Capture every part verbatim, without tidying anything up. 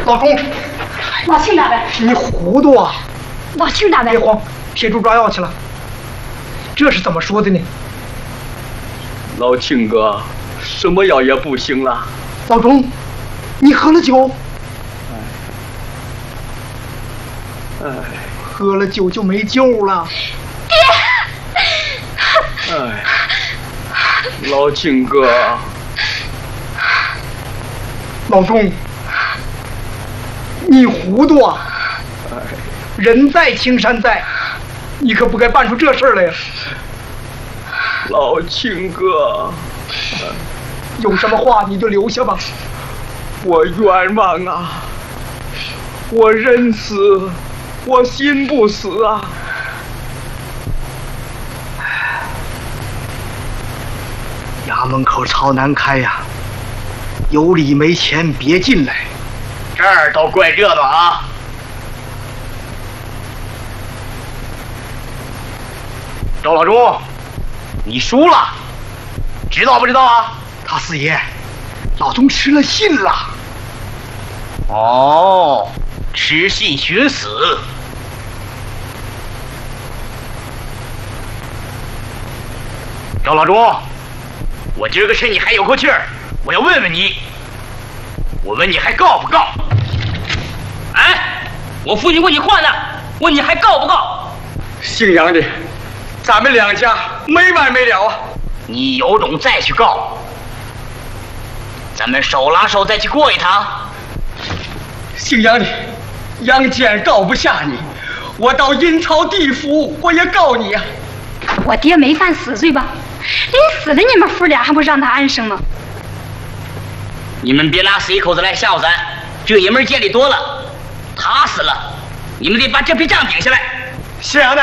老钟， 老秦大伯， 你糊涂啊！ 老秦大伯， 别慌，铁柱抓药去了。这是怎么说的呢？ 老秦哥，什么药也不行了。 老钟，你喝了酒？ 哎， 喝了酒就没救了。 爹！哎，老秦哥， 老钟，你糊涂啊！ 哎， 人在青山在，你可不该办出这事儿来呀！ 老秦哥， 有什么话你就留下吧。 我冤枉啊！我人死，我心不死啊！ 衙门口朝南开呀，有理没钱别进来。 这儿都怪热闹啊！周老钟，你输了，知道不知道啊？ 大四爷，老钟吃了信了。 哦，吃信寻死。周老钟，我今儿个趁你还有口气儿，我要问问你，我问你还告不告？ 哎，我父亲问你话呢，问你还告不告？ 姓杨的，咱们两家没完没了啊！ 你有种再去告，咱们手拉手再去过一趟。 姓杨的，杨坚告不下你，我到阴曹地府我也告你呀、 啊！我爹没犯死罪吧？临死了你们夫俩还不让他安生吗？ 你们别拿死一口子来吓唬咱，这爷们儿见得多了，他死了，你们得把这笔账顶下来。 姓杨的，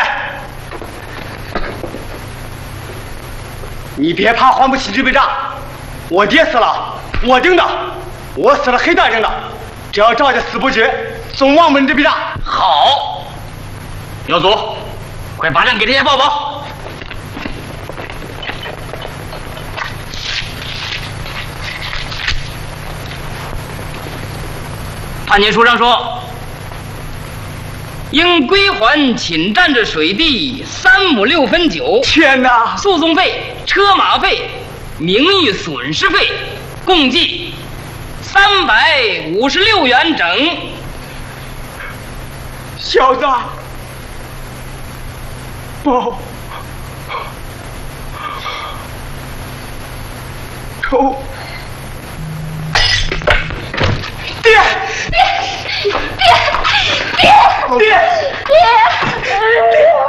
你别怕还不起这笔账，我爹死了，我顶的，我死了黑蛋顶的，只要赵家死不绝，总忘不你这笔账。 好，姚祖，快把账给这些报报。 判决书上说，应归还侵占之水地三亩六分九。 天哪！ 诉讼费、车马费、名誉损失费，共计三百五十六元整。 小子，报仇